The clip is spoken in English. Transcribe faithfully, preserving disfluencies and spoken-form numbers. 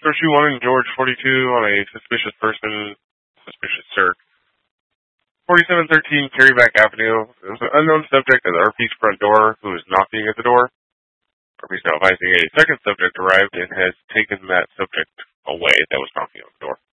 Search one in George forty-two on a suspicious person, suspicious search. forty-seven thirteen Carryback Avenue. There was an unknown subject at the R P's front door who was knocking at the door. R P's now advising a second subject arrived and has taken that subject away that was knocking on the door.